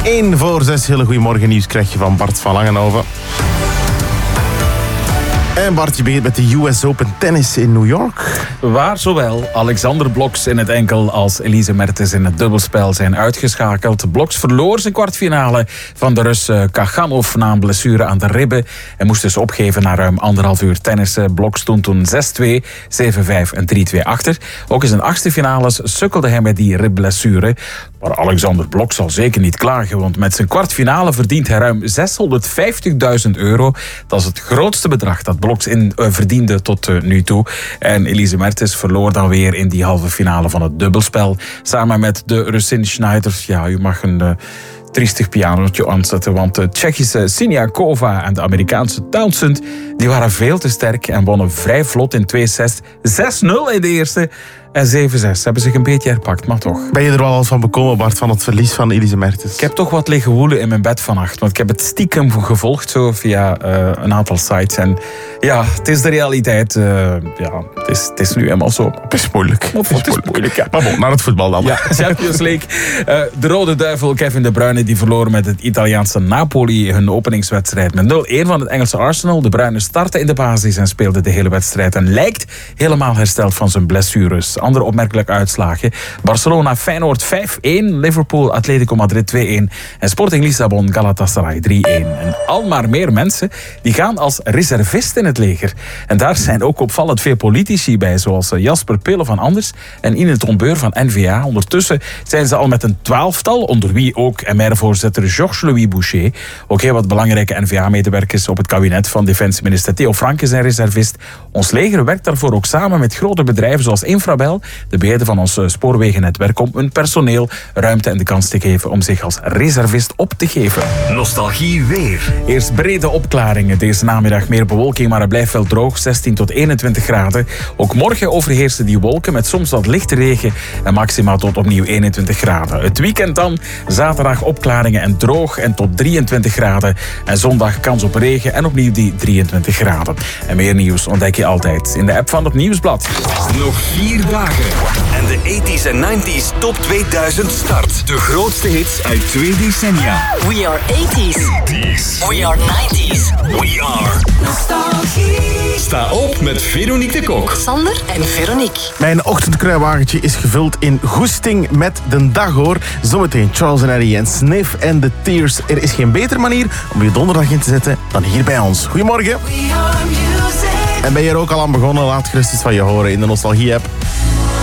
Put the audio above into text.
1 voor 6. Hele goedemorgen, nieuws krijg je van Bart van Langenhoven. En Bart, je begint met de US Open tennis in New York. Waar zowel Alexander Blokx in het enkel als Elise Mertens in het dubbelspel zijn uitgeschakeld. Blokx verloor zijn kwartfinale van de Rus Kachanov na een blessure aan de ribben. Hij moest dus opgeven na ruim 1,5 uur tennissen. Blokx stond toen 6-2, 7-5 en 3-2 achter. Ook in zijn achtste finales sukkelde hij met die ribblessure. Maar Alexander Blokx zal zeker niet klagen, want met zijn kwartfinale verdient hij ruim €650.000. Dat is het grootste bedrag dat Blokx verdiende tot nu toe. En Elise Mertens verloor dan weer in die halve finale van het dubbelspel. Samen met de Russin Schneider. Ja, u mag een triestig pianootje aanzetten, want de Tsjechische Siniakova en de Amerikaanse Townsend die waren veel te sterk en wonnen vrij vlot in 2 sets. 6-0 in de eerste en 7-6. Hebben zich een beetje herpakt, maar toch. Ben je er wel eens van bekomen, Bart, van het verlies van Elise Mertens? Ik heb toch wat liggen woelen in mijn bed vannacht, want ik heb het stiekem gevolgd zo via een aantal sites. En ja, het is de realiteit. Het is nu helemaal zo. Het is moeilijk. Het is moeilijk, ja. Maar bon, naar het voetbal dan. Ja, Champions League. De Rode Duivel, Kevin De Bruyne, die verloren met het Italiaanse Napoli hun openingswedstrijd met 0-1 van het Engelse Arsenal. De Bruyne startte in de basis en speelde de hele wedstrijd en lijkt helemaal hersteld van zijn blessures. Andere opmerkelijke uitslagen. Barcelona Feyenoord 5-1, Liverpool Atletico Madrid 2-1 en Sporting Lissabon Galatasaray 3-1. En al maar meer mensen die gaan als reservist in het leger. En daar zijn ook opvallend veel politici bij, zoals Jasper Pille van Anders en Ine Tombeur van N-VA. Ondertussen zijn ze al met een 12-tal, onder wie ook MR-voorzitter Georges-Louis Boucher. Ook heel wat belangrijke N-VA-medewerkers op het kabinet van defensieminister Theo Franke zijn reservist. Ons leger werkt daarvoor ook samen met grote bedrijven zoals Infrabel, de beheerder van ons spoorwegennetwerk, om hun personeel ruimte en de kans te geven om zich als reservist op te geven. Nostalgie weer. Eerst brede opklaringen. Deze namiddag meer bewolking, maar het blijft wel droog. 16 tot 21 graden. Ook morgen overheersen die wolken met soms wat lichte regen en maximaal tot opnieuw 21 graden. Het weekend dan, zaterdag opklaringen en droog en tot 23 graden. En zondag kans op regen en opnieuw die 23 graden. En meer nieuws ontdek je altijd in de app van het Nieuwsblad. Nog 4 dagen. En de 80s en 90s top 2000 start. De grootste hits uit 2 decennia. We are 80s. We are 90s. We are Nostalgie. Sta op met Veronique de Kok. Sander en Veronique. Mijn ochtendkruiwagentje is gevuld in goesting met de dag, hoor. Zometeen Charles en Harry en Sniff en The Tears. Er is geen betere manier om je donderdag in te zetten dan hier bij ons. Goedemorgen. En ben je er ook al aan begonnen? Laat gerust iets van je horen in de Nostalgie-app.